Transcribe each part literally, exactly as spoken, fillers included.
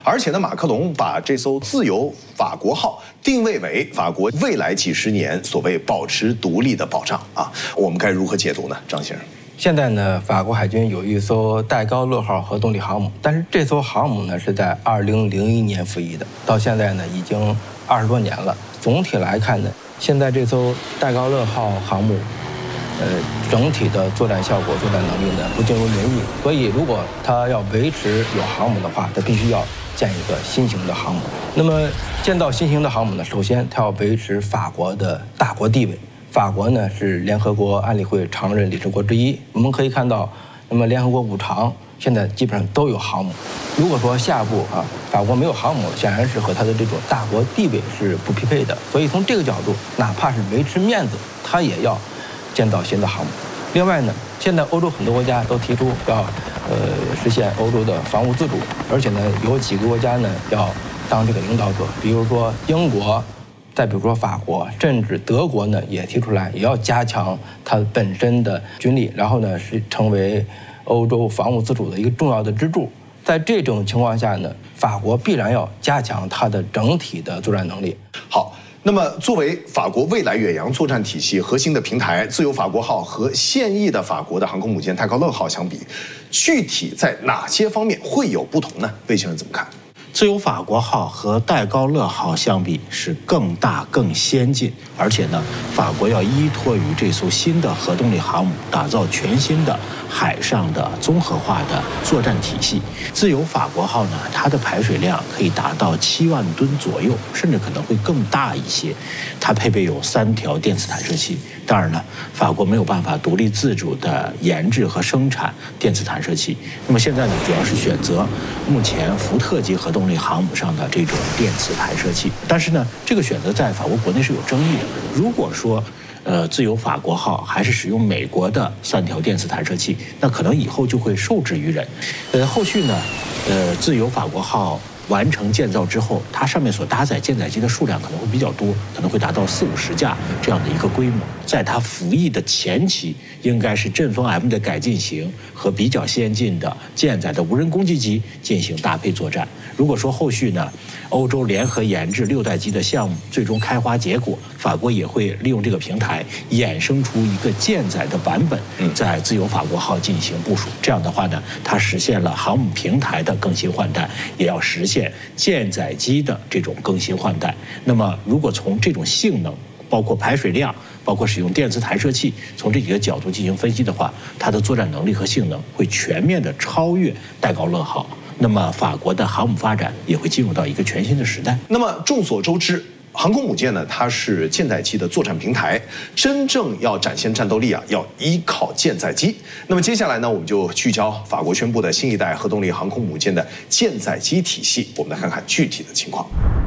而且呢，马克龙把这艘自由法国号定位为法国未来几十年所谓保持独立的保障啊，我们该如何解读呢？张先生， 现在呢，法国海军有一艘戴高乐号核动力航母，但是这艘航母呢是在二零零一年服役的，到现在呢已经二十多年了。总体来看呢，现在这艘戴高乐号航母。 呃，整体的作战效果、作战能力呢不尽如人意，所以如果它要维持有航母的话，它必须要建一个新型的航母。那么建造新型的航母呢，首先它要维持法国的大国地位。法国呢是联合国安理会常任理事国之一，我们可以看到，那么联合国五常现在基本上都有航母。如果说下一步啊，法国没有航母，显然是和它的这种大国地位是不匹配的。所以从这个角度，哪怕是维持面子，它也要 建造新的航母。另外呢，现在欧洲很多国家都提出要，呃，实现欧洲的防务自主，而且呢，有几个国家呢要当这个领导者，比如说英国，再比如说法国，甚至德国呢也提出来，也要加强它本身的军力，然后呢是成为欧洲防务自主的一个重要的支柱。在这种情况下呢，法国必然要加强它的整体的作战能力。 好。 那么，作为法国未来远洋作战体系核心的平台，自由法国号和现役的法国的航空母舰戴高乐号相比，具体在哪些方面会有不同呢？魏先生怎么看？ 自由法国号和戴高乐号相比是更大、更先进，而且呢，法国要依托于这艘新的核动力航母，打造全新的海上的综合化的作战体系。自由法国号呢，它的排水量可以达到七万吨左右，甚至可能会更大一些。它配备有三条电磁弹射器。当然呢，法国没有办法独立自主的研制和生产电磁弹射器。那么现在呢，主要是选择目前福特级核动力航母上的这种电磁弹射器。但是呢，这个选择在法国国内是有争议的。如果说 呃，自由法国号还是使用美国的三条电磁弹射器，那可能以后就会受制于人。呃，后续呢，呃，自由法国号完成建造之后，它上面所搭载舰载机的数量可能会比较多，可能会达到四五十架这样的一个规模。在它服役的前期，应该是阵风 M 的改进型和比较先进的舰载的无人攻击机进行搭配作战。如果说后续呢， 欧洲联合研制六代机的项目最终开花结果，法国也会利用这个平台衍生出一个舰载的版本，在自由法国号进行部署。这样的话呢，它实现了航母平台的更新换代，也要实现舰载机的这种更新换代。那么，如果从这种性能，包括排水量，包括使用电磁弹射器，从这几个角度进行分析的话，它的作战能力和性能会全面的超越戴高乐号。 那么，法国的航母发展也会进入到一个全新的时代。 那么，众所周知，航空母舰呢，它是舰载机的作战平台，真正要展现战斗力啊，要依靠舰载机。那么接下来呢，我们就聚焦法国宣布的新一代核动力航空母舰的舰载机体系，我们来看看具体的情况。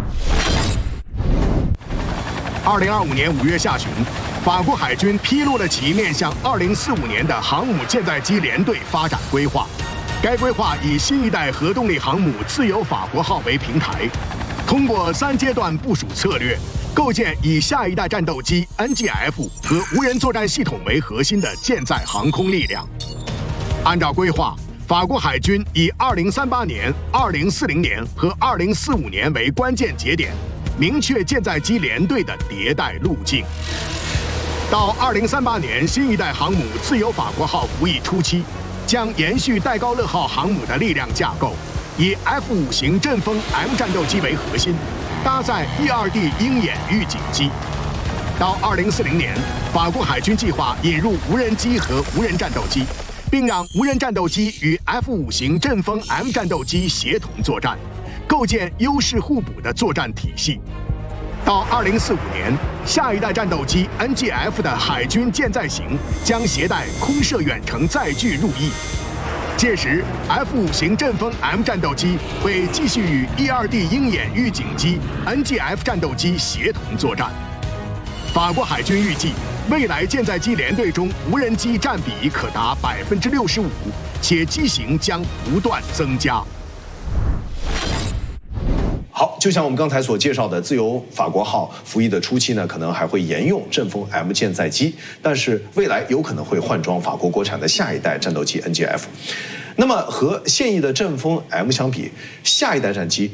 二零二五年五月下旬，法国海军披露了其面向二零四五年的航母舰载机联队发展规划。 该规划以新一代核动力航母自由法国号为平台，通过三阶段部署策略，构建以下一代战斗机 N G F 和无人作战系统为核心的舰载航空力量。按照规划，法国海军以二零三八年、二零四零年和二零四五年为关键节点，明确舰载机联队的迭代路径。到二零三八年，新一代航母自由法国号服役初期， 将延续戴高乐号航母的力量架构，以 F 五 型阵风 M 战斗机为核心，搭载 E 二 D 鹰眼预警机。到二零四零年，法国海军计划引入无人机和无人战斗机，并让无人战斗机与 F 五 型阵风 M 战斗机协同作战，构建优势互补的作战体系。 到二零四五年，下一代战斗机 N G F 的海军舰载型将携带空射远程载具入役。届时 ，F 五 型阵风 M 战斗机会继续与 E 二 D 鹰眼预警机、N G F 战斗机协同作战。法国海军预计，未来舰载机联队中无人机占比可达百分之六十五，且机型将不断增加。 好，就像我们刚才所介绍的，自由法国号服役的初期呢，可能还会沿用阵风 M 舰载机，但是未来有可能会换装法国国产的下一代战斗机 N G F。 那么和现役的阵风 M 相比，下一代战机